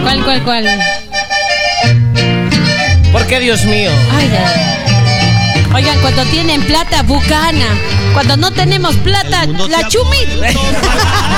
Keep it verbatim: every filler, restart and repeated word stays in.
¿Cuál, cuál, cuál? Porque, Dios mío. Ay, ay. Oigan, cuando tienen plata, bucana. Cuando no tenemos plata, la chumi.